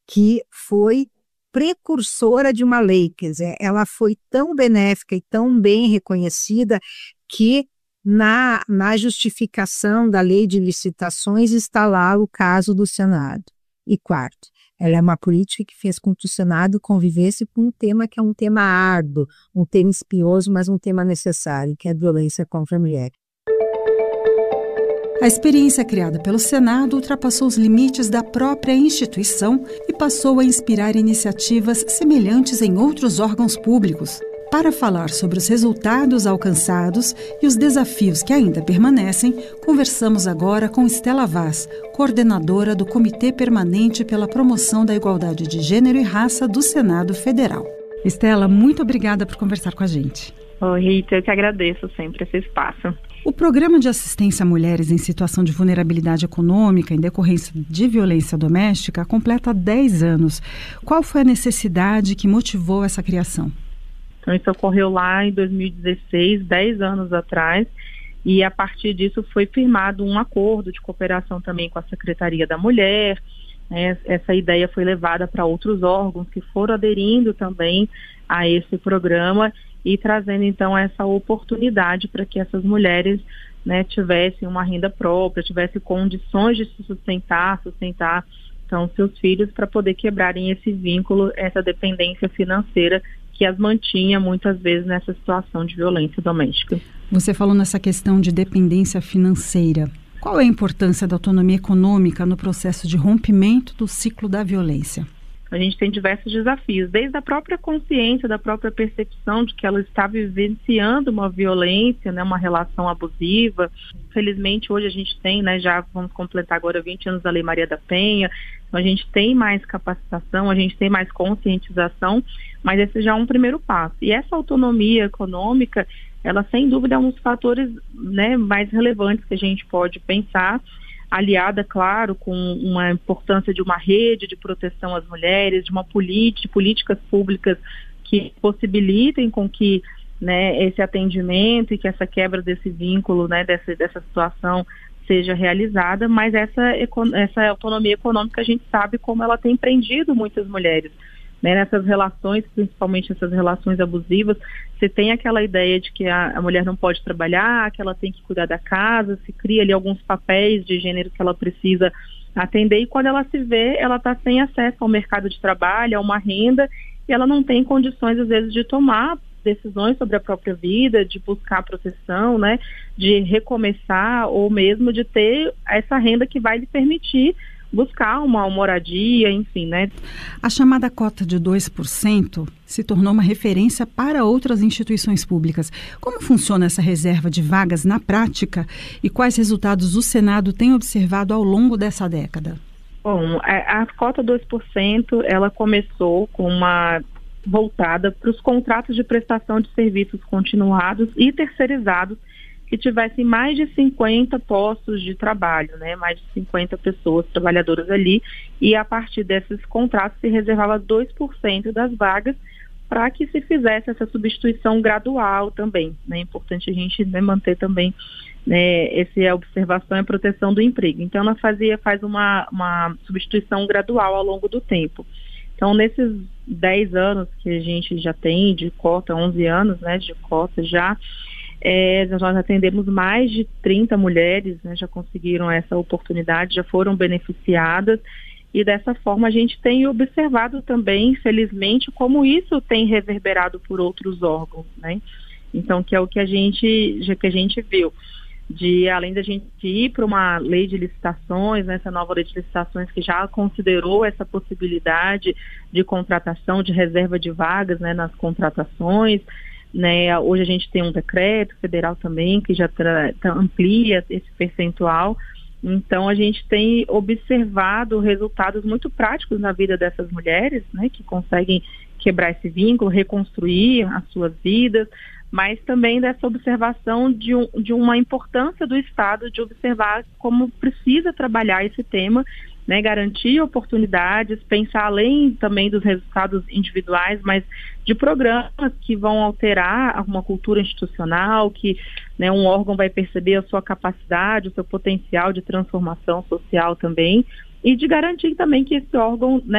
que foi precursora de uma lei, quer dizer, ela foi tão benéfica e tão bem reconhecida que na justificação da lei de licitações está lá o caso do Senado. E quarto, ela é uma política que fez com que o Senado convivesse com um tema que é um tema árduo, um tema espinhoso, mas um tema necessário, que é a violência contra a mulher. A experiência criada pelo Senado ultrapassou os limites da própria instituição e passou a inspirar iniciativas semelhantes em outros órgãos públicos. Para falar sobre os resultados alcançados e os desafios que ainda permanecem, conversamos agora com Estela Vaz, coordenadora do Comitê Permanente pela Promoção da Igualdade de Gênero e Raça do Senado Federal. Estela, muito obrigada por conversar com a gente. Oi, Rita, eu que agradeço sempre esse espaço. O Programa de Assistência a Mulheres em Situação de Vulnerabilidade Econômica em decorrência de violência doméstica completa 10 anos. Qual foi a necessidade que motivou essa criação? Então, isso ocorreu lá em 2016, 10 anos atrás, e a partir disso foi firmado um acordo de cooperação também com a Secretaria da Mulher. Essa ideia foi levada para outros órgãos que foram aderindo também a esse programa e trazendo então essa oportunidade para que essas mulheres, né, tivessem uma renda própria, tivessem condições de se sustentar então seus filhos, para poder quebrarem esse vínculo, essa dependência financeira que as mantinha muitas vezes nessa situação de violência doméstica. Você falou nessa questão de dependência financeira. Qual é a importância da autonomia econômica no processo de rompimento do ciclo da violência? A gente tem diversos desafios, desde a própria consciência, da própria percepção de que ela está vivenciando uma violência, né, uma relação abusiva. Felizmente, hoje a gente tem, né, já vamos completar agora 20 anos da Lei Maria da Penha, então a gente tem mais capacitação, a gente tem mais conscientização, mas esse já é um primeiro passo. E essa autonomia econômica, ela sem dúvida é um dos fatores, né, mais relevantes que a gente pode pensar, aliada, claro, com uma importância de uma rede de proteção às mulheres, de políticas públicas que possibilitem com que, né, esse atendimento e que essa quebra desse vínculo, né, dessa situação seja realizada, mas essa autonomia econômica a gente sabe como ela tem prendido muitas mulheres, né, nessas relações, principalmente essas relações abusivas. Você tem aquela ideia de que a mulher não pode trabalhar, que ela tem que cuidar da casa, se cria ali alguns papéis de gênero que ela precisa atender, e quando ela se vê, ela está sem acesso ao mercado de trabalho, a uma renda, e ela não tem condições, às vezes, de tomar decisões sobre a própria vida, de buscar proteção, né, de recomeçar, ou mesmo de ter essa renda que vai lhe permitir buscar uma moradia, enfim, né? A chamada cota de 2% se tornou uma referência para outras instituições públicas. Como funciona essa reserva de vagas na prática e quais resultados o Senado tem observado ao longo dessa década? Bom, a cota 2%, ela começou com uma voltada para os contratos de prestação de serviços continuados e terceirizados que tivessem mais de 50 postos de trabalho, né, mais de 50 pessoas trabalhadoras ali, e a partir desses contratos se reservava 2% das vagas para que se fizesse essa substituição gradual também, né. É importante a gente, né, manter também, né, essa observação e proteção do emprego. Então ela faz uma substituição gradual ao longo do tempo. Então nesses 10 anos que a gente já tem de cota, 11 anos, né, de cota já, nós atendemos mais de 30 mulheres, né, já conseguiram essa oportunidade, já foram beneficiadas, e dessa forma a gente tem observado também, felizmente, como isso tem reverberado por outros órgãos, né? Então, que é o que a gente viu, além da gente ir para uma lei de licitações, né, essa nova lei de licitações que já considerou essa possibilidade de contratação, de reserva de vagas, né, nas contratações, né, hoje a gente tem um decreto federal também que já amplia esse percentual. Então a gente tem observado resultados muito práticos na vida dessas mulheres, né, que conseguem quebrar esse vínculo, reconstruir as suas vidas, mas também dessa observação de uma importância do Estado de observar como precisa trabalhar esse tema, né, garantir oportunidades, pensar além também dos resultados individuais, mas de programas que vão alterar uma cultura institucional, que, né, um órgão vai perceber a sua capacidade, o seu potencial de transformação social também, e de garantir também que esse órgão, né,